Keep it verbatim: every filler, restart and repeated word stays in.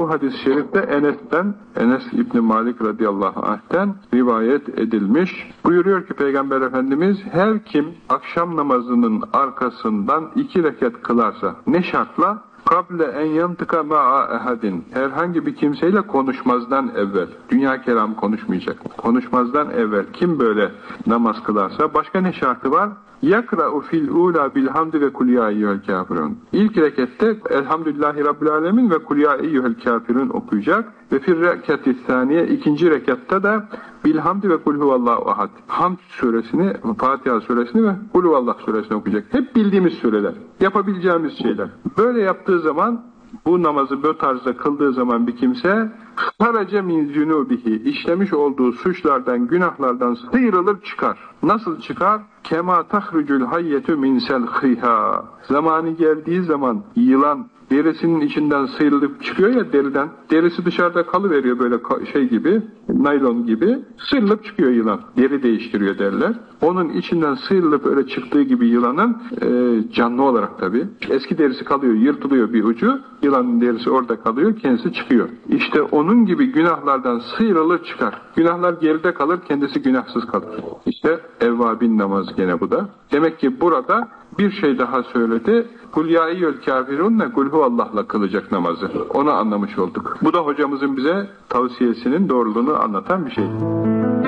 Bu hadis-i şerifte Enes'ten, Enes İbni Malik radıyallahu anh'ten rivayet edilmiş. Buyuruyor ki Peygamber Efendimiz, her kim akşam namazının arkasından iki rekat kılarsa, ne şartla? Kable en yantıka ma'a ehadin. Herhangi bir kimseyle konuşmazdan evvel. Dünya kelam konuşmayacak. Konuşmazdan evvel kim böyle namaz kılarsa, başka ne şartı var? Yakra'u fil ula bilhamdi ve kul ya eyyuhel kafirun. İlk rekette elhamdülillahi rabbil alemin ve kul ya eyyuhel kafirun okuyacak. Ve fir rekati saniye, ikinci rekatta da bilhamdi ve kul huvallahu ahad. Hamd suresini, Fatiha suresini ve kul huvallahu suresini okuyacak. Hep bildiğimiz sureler. Yapabileceğimiz şeyler. Böyle yaptığı zaman, bu namazı bu tarzda kıldığı zaman bir kimse harace min zunubihi, işlemiş olduğu suçlardan, günahlardan sıyrılır çıkar. Nasıl çıkar? Kema tahrucul hayyetu min selhiha. Zamanı geldiği zaman yılan derisinin içinden sıyrılıp çıkıyor ya, deriden. Derisi dışarıda kalıveriyor böyle şey gibi, naylon gibi. Sıyrılıp çıkıyor yılan. Deri değiştiriyor derler. Onun içinden sıyrılıp öyle çıktığı gibi yılanın e, canlı olarak tabii. Eski derisi kalıyor, yırtılıyor bir ucu. Yılanın derisi orada kalıyor, kendisi çıkıyor. İşte onun gibi günahlardan sıyrılır çıkar. Günahlar geride kalır, kendisi günahsız kalır. İşte evvabin namazı gene bu da. Demek ki burada bir şey daha söyledi. Kul ya eyyuhel kafirunle kul huvallah'la kılacak namazı. Onu anlamış olduk. Bu da hocamızın bize tavsiyesinin doğruluğunu anlatan bir şey.